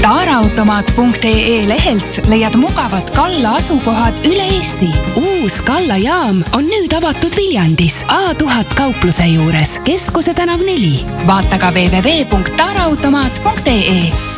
Taaraautomaat.ee lehelt leiad mugavad Kalla asukohad üle Eesti. Uus Kalla jaam on nüüd avatud Viljandis A1000 kaupluse juures, Keskuse tänav 4. Vaata ka www.taaraautomaat.ee.